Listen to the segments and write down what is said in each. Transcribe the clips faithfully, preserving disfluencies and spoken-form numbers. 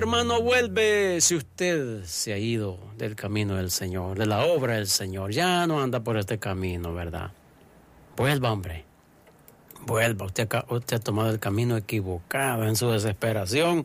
hermano, vuelve. Si usted se ha ido del camino del Señor, de la obra del Señor, ya no anda por este camino, ¿verdad? Vuelva, hombre. Vuelva. Usted, usted ha tomado el camino equivocado en su desesperación.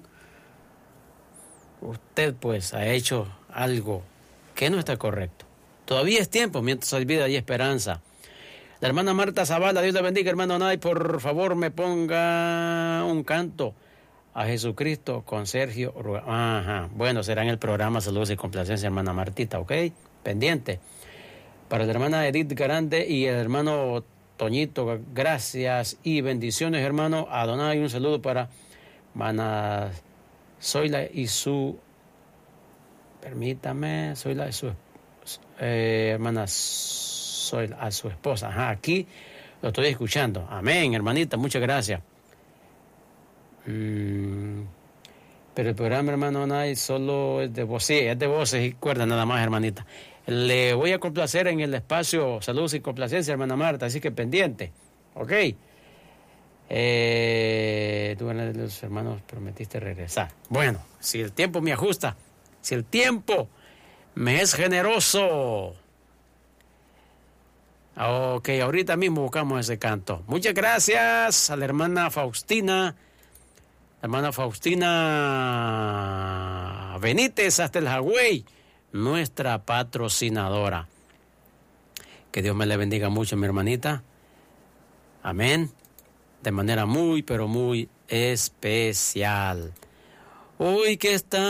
Usted, pues, ha hecho algo que no está correcto. Todavía es tiempo, mientras hay vida y esperanza. La hermana Marta Zavala, Dios la bendiga, hermano Nay, por favor me ponga un canto a Jesucristo con Sergio. Ajá, bueno, será en el programa Saludos y Complacencia, hermana Martita, ¿ok? Pendiente. Para la hermana Edith Garande y el hermano Toñito, gracias y bendiciones, hermano. Adonai, un saludo para hermana Zoila y su, permítame, Zoila y su eh, hermana Zoila, a su esposa. Ajá, aquí lo estoy escuchando. Amén, hermanita, muchas gracias. Mm, pero el programa, hermano Nay, solo es de voces, sí, es de voces y cuerdas nada más, hermanita. Le voy a complacer en el espacio Saludos y Complacencia, hermana Marta, así que pendiente, ¿ok? Eh, tú, los hermanos, prometiste regresar. Bueno, si el tiempo me ajusta, si el tiempo me es generoso. Ok, ahorita mismo buscamos ese canto. Muchas gracias a la hermana Faustina. Hermana Faustina Benítez hasta el Hawái, nuestra patrocinadora. Que Dios me le bendiga mucho, mi hermanita. Amén. De manera muy, pero muy especial. Hoy que está